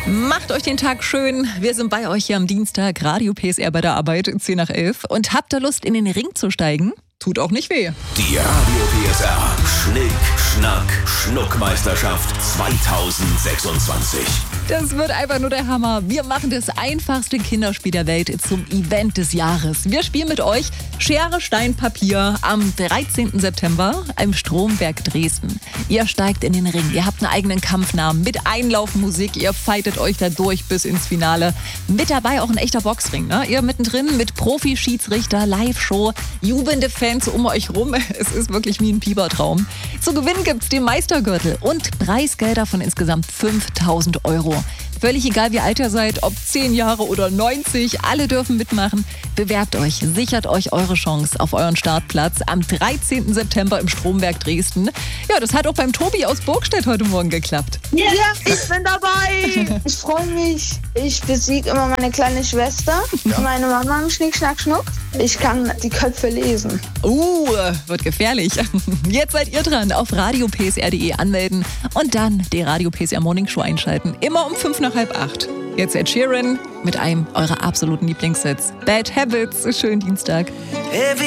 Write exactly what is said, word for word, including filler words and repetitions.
Macht euch den Tag schön. Wir sind bei euch hier am Dienstag, Radio P S R bei der Arbeit, zehn nach elf. Und habt ihr Lust, in den Ring zu steigen? Tut auch nicht weh. Die Radio P S R Schnick, Schnack, Schnuckmeisterschaft zweitausendsechsundzwanzig. Das wird einfach nur der Hammer. Wir machen das einfachste Kinderspiel der Welt zum Event des Jahres. Wir spielen mit euch Schere, Stein, Papier am dreizehnten September im Stromberg Dresden. Ihr steigt in den Ring, ihr habt einen eigenen Kampfnamen mit Einlaufmusik, ihr fightet euch da durch bis ins Finale. Mit dabei auch ein echter Boxring, ne? Ihr mittendrin mit Profi-Schiedsrichter, Live-Show, jubelnde Fans um euch rum. Es ist wirklich wie ein Fiebertraum. Zu gewinnen gibt's den Meistergürtel und Preisgelder von insgesamt fünftausend Euro. Völlig egal, wie alt ihr seid, ob zehn Jahre oder neunzig, alle dürfen mitmachen. Bewerbt euch, sichert euch eure Chance auf euren Startplatz am dreizehnten September im Stromberg Dresden. Ja, das hat auch beim Tobi aus Burgstedt heute Morgen geklappt. Ja, ich bin dabei. Ich freue mich. Ich besiege immer meine kleine Schwester, ja. Meine Mama im Schnick, Schnack, Schnuck. Ich kann die Köpfe lesen. Uh, wird gefährlich. Jetzt seid ihr dran. Auf radio p s r punkt d e anmelden und dann die Radio P S R Morning Show einschalten. Immer um fünf nach halb acht. Jetzt Ed Sheeran mit einem eurer absoluten Lieblingssets. Bad Habits. Schönen Dienstag.